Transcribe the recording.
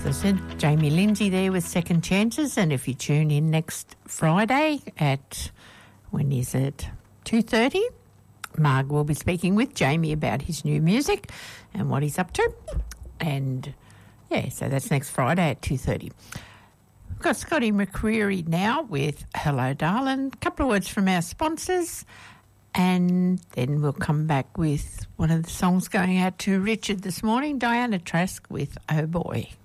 As I said, Jamie Lindsay there with Second Chances, and if you tune in next Friday at, when is it, 2:30, Marg will be speaking with Jamie about his new music and what he's up to. And, yeah, so that's next Friday at 2:30. We've got Scotty McCreery now with Hello Darlin', a couple of words from our sponsors, and then we'll come back with one of the songs going out to Richard this morning, Diana Trask with Oh Boy.